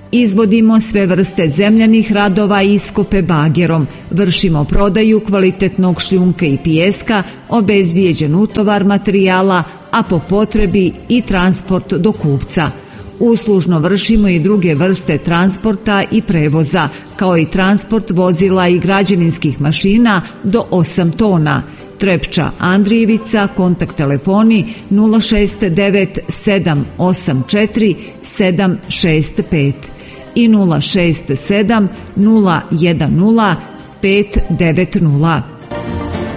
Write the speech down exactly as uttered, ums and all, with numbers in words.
Izvodimo sve vrste zemljanih radova i iskope bagerom, vršimo prodaju kvalitetnog šljunka i pijeska, obezbijeđen utovar materijala, a po potrebi i transport do kupca. Uslužno vršimo i druge vrste transporta i prevoza, kao i transport vozila i građevinskih mašina do osam tona. Trepča Andrijevica, kontakt telefoni nula šest devet sedam osam četiri sedam šest pet i nula šest sedam nula jedan nula pet devet nula.